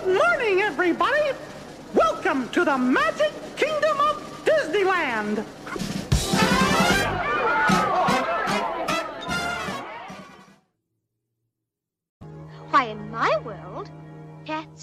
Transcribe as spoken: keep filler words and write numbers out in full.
Good morning, everybody. Welcome to the Magic Kingdom of Disneyland. Why, in my world, pets